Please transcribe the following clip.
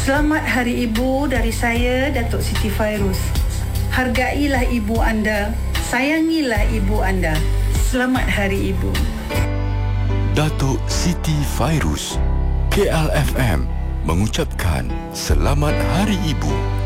Selamat Hari Ibu dari saya, Datuk Siti Fairuz. Hargailah ibu anda, sayangilah ibu anda. Selamat Hari Ibu. Datuk Siti Fairuz, KLFM mengucapkan Selamat Hari Ibu.